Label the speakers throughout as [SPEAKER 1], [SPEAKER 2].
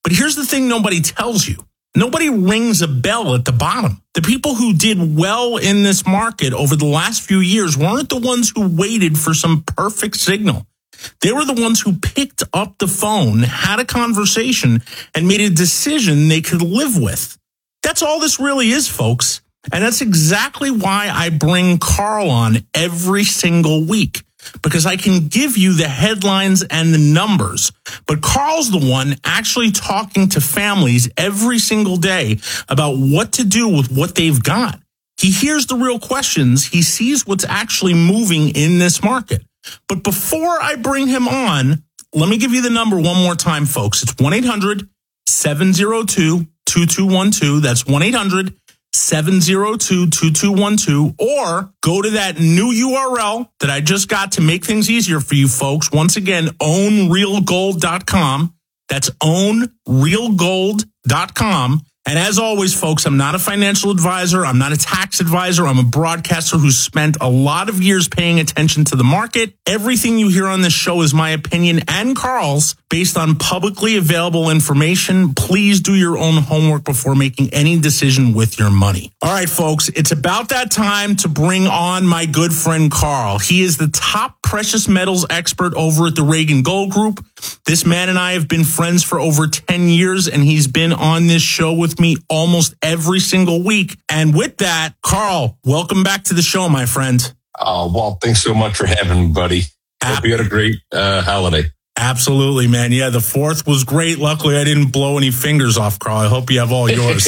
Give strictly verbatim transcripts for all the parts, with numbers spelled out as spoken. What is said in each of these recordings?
[SPEAKER 1] But here's the thing nobody tells you. Nobody rings a bell at the bottom. The people who did well in this market over the last few years weren't the ones who waited for some perfect signal. They were the ones who picked up the phone, had a conversation, and made a decision they could live with. That's all this really is, folks. And that's exactly why I bring Carl on every single week, because I can give you the headlines and the numbers. But Carl's the one actually talking to families every single day about what to do with what they've got. He hears the real questions. He sees what's actually moving in this market. But before I bring him on, let me give you the number one more time, folks. It's one eight hundred seven oh two two two one two. That's one eight hundred seven oh two two two one two. Or go to that new U R L that I just got to make things easier for you folks. Once again, own real gold dot com. That's own real gold dot com. And as always, folks, I'm not a financial advisor. I'm not a tax advisor. I'm a broadcaster who's spent a lot of years paying attention to the market. Everything you hear on this show is my opinion and Carl's based on publicly available information. Please do your own homework before making any decision with your money. All right, folks, it's about that time to bring on my good friend Carl. He is the top precious metals expert over at the Reagan Gold Group. This man and I have been friends for over ten years, and he's been on this show with me almost every single week. And with that, Carl, welcome back to the show, my friend.
[SPEAKER 2] Oh, Walt, thanks so much for having me, buddy. Ab- Hope you had a great uh, holiday.
[SPEAKER 1] Absolutely, man. Yeah, the fourth was great. Luckily, I didn't blow any fingers off, Carl. I hope you have all yours.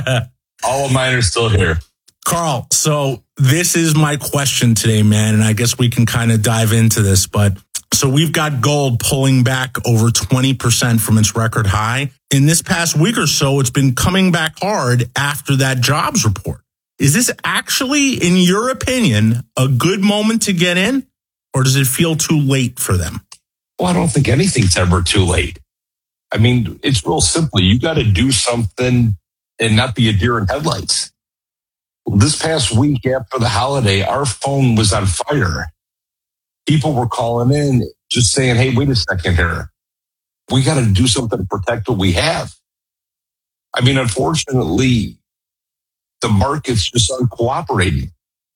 [SPEAKER 2] All of mine are still here.
[SPEAKER 1] Carl, so this is my question today, man, and I guess we can kind of dive into this, but so we've got gold pulling back over twenty percent from its record high. In this past week or so, it's been coming back hard after that jobs report. Is this actually, in your opinion, a good moment to get in, or does it feel too late for them?
[SPEAKER 2] Well, I don't think anything's ever too late. I mean, it's real simple. You got to do something and not be a deer in headlights. This past week after the holiday, our phone was on fire. People were calling in just saying, hey, wait a second here. We got to do something to protect what we have. I mean, unfortunately, the market's just uncooperating.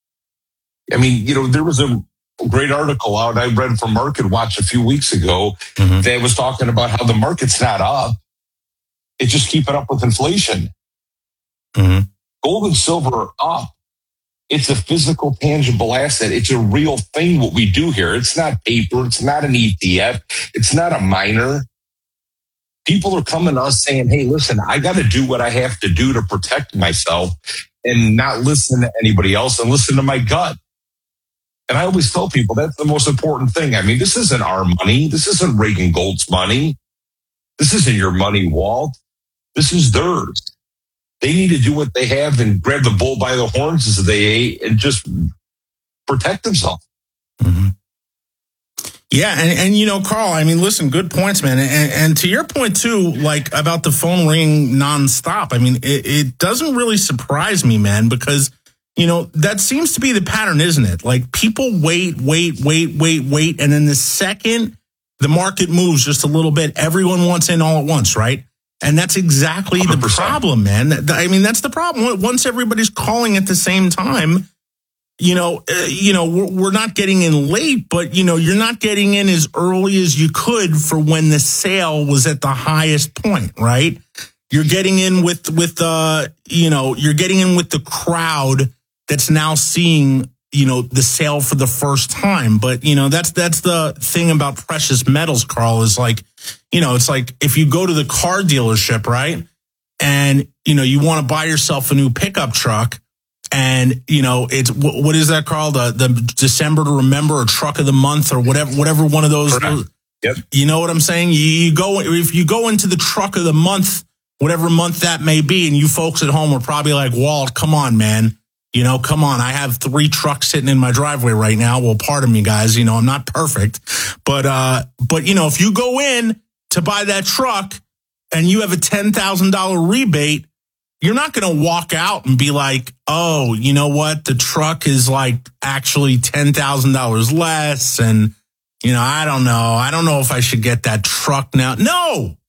[SPEAKER 2] I mean, you know, there was a great article out I read from Market Watch a few weeks ago mm-hmm. that was talking about how the market's not up. It's just keeping up with inflation.
[SPEAKER 1] Mm-hmm.
[SPEAKER 2] Gold and silver are up. It's a physical, tangible asset. It's a real thing, what we do here. It's not paper. It's not an E T F. It's not a miner. People are coming to us saying, hey, listen, I got to do what I have to do to protect myself and not listen to anybody else and listen to my gut. And I always tell people that's the most important thing. I mean, this isn't our money. This isn't Reagan Gold's money. This isn't your money, Walt. This is theirs. They need to do what they have and grab the bull by the horns as they ate and just protect themselves.
[SPEAKER 1] Mm-hmm. Yeah. And, and, you know, Carl, I mean, listen, good points, man. And, and to your point, too, like about the phone ringing nonstop. I mean, it, it doesn't really surprise me, man, because, you know, that seems to be the pattern, isn't it? Like people wait, wait, wait, wait, wait. And then the second the market moves just a little bit, everyone wants in all at once, right? And that's exactly one hundred percent the problem, man. I mean, that's the problem. Once everybody's calling at the same time, you know, uh, you know, we're, we're not getting in late, but, you know, you're not getting in as early as you could for when the sale was at the highest point, right? You're getting in with, with, uh, you know, you're getting in with the crowd that's now seeing, you know, the sale for the first time. But, you know, that's, that's the thing about precious metals, Carl, is like, you know, it's like if you go to the car dealership, right? And, you know, you want to buy yourself a new pickup truck and, you know, it's, what is that, Carl? The, the December to Remember or truck of the month or whatever, whatever one of those.
[SPEAKER 2] Yep.
[SPEAKER 1] You know what I'm saying? You, you go, if you go into the truck of the month, whatever month that may be, and you folks at home are probably like, Walt, come on, man. You know, come on. I have three trucks sitting in my driveway right now. Well, pardon me, guys. You know, I'm not perfect, but, uh, but, you know, if you go in to buy that truck and you have a ten thousand dollars rebate, you're not going to walk out and be like, oh, you know what? The truck is like actually ten thousand dollars less. And, you know, I don't know. I don't know if I should get that truck now. No,